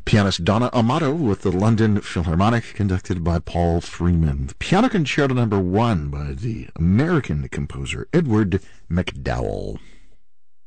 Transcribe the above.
Pianist Donna Amato with the London Philharmonic, conducted by Paul Freeman. The Piano Concerto No. 1 by the American composer Edward MacDowell.